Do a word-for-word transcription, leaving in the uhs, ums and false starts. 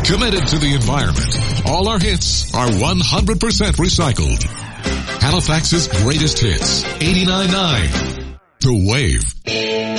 Committed to the environment. All our hits are one hundred percent recycled. Halifax's greatest hits. eighty-nine point nine The Wave.